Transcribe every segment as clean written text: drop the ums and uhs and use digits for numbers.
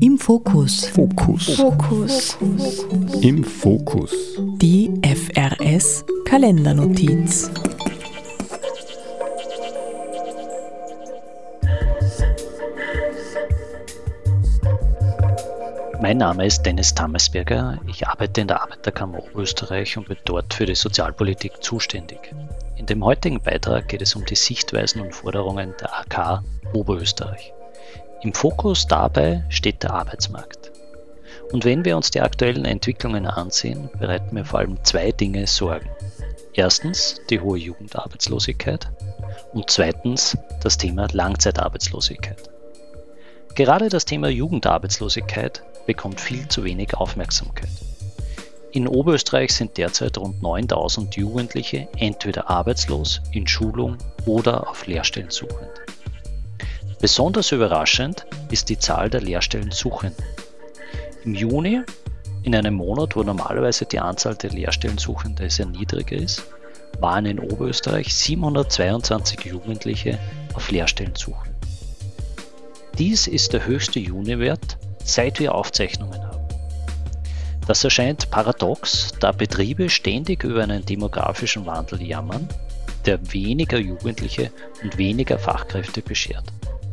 Im Fokus. Fokus. Im Fokus. Die FRS Kalendernotiz. Mein Name ist Dennis Tammersberger. Ich arbeite in der Arbeiterkammer Oberösterreich und bin dort für die Sozialpolitik zuständig. In dem heutigen Beitrag geht es um die Sichtweisen und Forderungen der AK Oberösterreich. Im Fokus dabei steht der Arbeitsmarkt. Und wenn wir uns die aktuellen Entwicklungen ansehen, bereiten mir vor allem zwei Dinge Sorgen. Erstens die hohe Jugendarbeitslosigkeit und zweitens das Thema Langzeitarbeitslosigkeit. Gerade das Thema Jugendarbeitslosigkeit bekommt viel zu wenig Aufmerksamkeit. In Oberösterreich sind derzeit rund 9000 Jugendliche entweder arbeitslos, in Schulung oder auf Lehrstellen suchend. Besonders überraschend ist die Zahl der Lehrstellensuchenden. Im Juni, in einem Monat, wo normalerweise die Anzahl der Lehrstellensuchenden sehr niedriger ist, waren in Oberösterreich 722 Jugendliche auf Lehrstellensuche. Dies ist der höchste Juniwert, seit wir Aufzeichnungen haben. Das erscheint paradox, da Betriebe ständig über einen demografischen Wandel jammern, der weniger Jugendliche und weniger Fachkräfte beschert.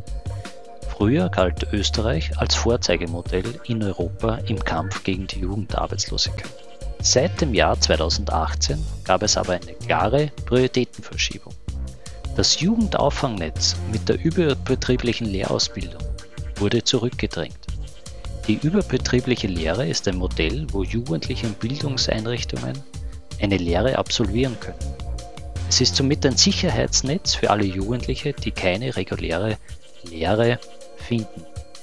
Früher galt Österreich als Vorzeigemodell in Europa im Kampf gegen die Jugendarbeitslosigkeit. Seit dem Jahr 2018 gab es aber eine klare Prioritätenverschiebung. Das Jugendauffangnnetz mit der überbetrieblichen Lehrausbildung wurde zurückgedrängt. Die überbetriebliche Lehre ist ein Modell, wo Jugendliche in Bildungseinrichtungen eine Lehre absolvieren können. Es ist somit ein Sicherheitsnetz für alle Jugendliche, die keine reguläre Lehre finden.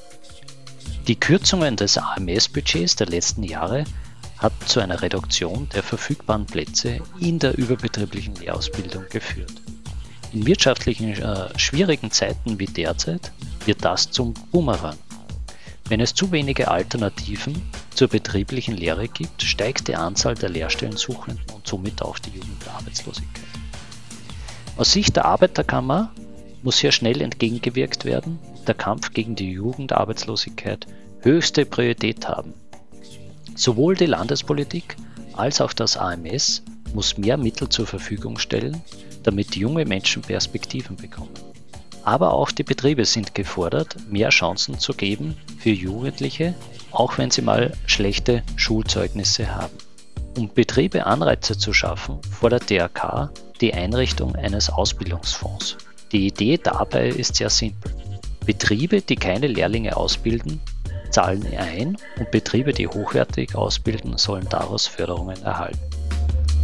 Die Kürzungen des AMS-Budgets der letzten Jahre hat zu einer Reduktion der verfügbaren Plätze in der überbetrieblichen Lehrausbildung geführt. In wirtschaftlichen schwierigen Zeiten wie derzeit wird das zum Bumerang. Wenn es zu wenige Alternativen zur betrieblichen Lehre gibt, steigt die Anzahl der Lehrstellensuchenden und somit auch die Jugendarbeitslosigkeit. Aus Sicht der Arbeiterkammer muss hier schnell entgegengewirkt werden, der Kampf gegen die Jugendarbeitslosigkeit höchste Priorität haben. Sowohl die Landespolitik als auch das AMS muss mehr Mittel zur Verfügung stellen, damit junge Menschen Perspektiven bekommen. Aber auch die Betriebe sind gefordert, mehr Chancen zu geben für Jugendliche, auch wenn sie mal schlechte Schulzeugnisse haben. Um Betriebe Anreize zu schaffen, fordert die AK die Einrichtung eines Ausbildungsfonds. Die Idee dabei ist sehr simpel. Betriebe, die keine Lehrlinge ausbilden, zahlen ein und Betriebe, die hochwertig ausbilden, sollen daraus Förderungen erhalten.